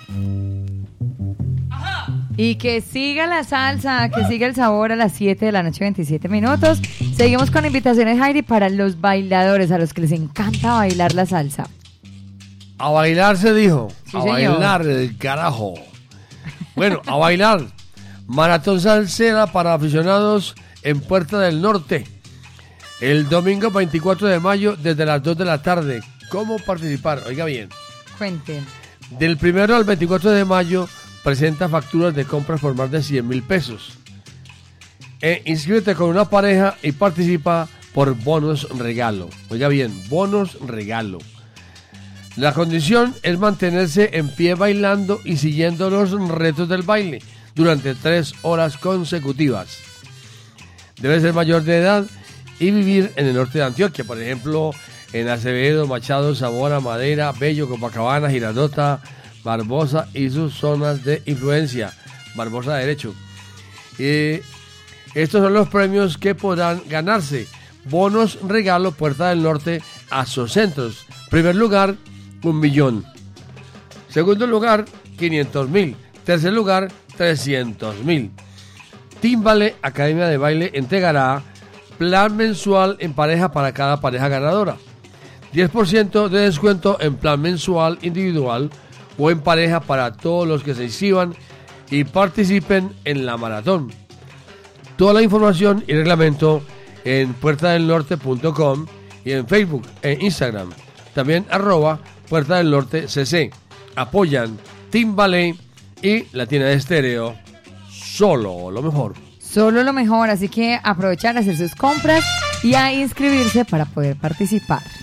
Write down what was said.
Y que siga la salsa, que siga el sabor a las 7 de la noche, 27 minutos. Seguimos con invitaciones, Jairi, para los bailadores, a los que les encanta bailar la salsa. A bailar se dijo, Sí, a señor. bailar el carajo. Bueno, a bailar. Maratón salsera para aficionados en Puerta del Norte. El domingo 24 de mayo desde las 2 de la tarde. ¿Cómo participar? Oiga bien. Cuenten. Del 1 al 24 de mayo presenta facturas de compras por más de 100,000 pesos. Inscríbete con una pareja y participa por bonos regalo. Oiga bien, bonos regalo. La condición es mantenerse en pie bailando y siguiendo los retos del baile durante 3 horas consecutivas. Debe ser mayor de edad y vivir en el norte de Antioquia, por ejemplo, en Acevedo, Machado, Zamora, Madera, Bello, Copacabana, Girardota, Barbosa y sus zonas de influencia. Barbosa derecho. Estos son los premios que podrán ganarse. Bonos regalo Puerta del Norte a Asocentros. Primer lugar, 1,000,000. Segundo lugar, 500,000. Tercer lugar, 300,000. Timbale Academia de Baile entregará plan mensual en pareja para cada pareja ganadora. 10% de descuento en plan mensual individual o en pareja para todos los que se inscriban y participen en la maratón. Toda la información y reglamento en puertadelnorte.com y en Facebook e Instagram. También @Puerta del Norte CC. Apoyan Timbale y Latina Estéreo. Solo lo mejor. Solo lo mejor, así que aprovechar a hacer sus compras y a inscribirse para poder participar.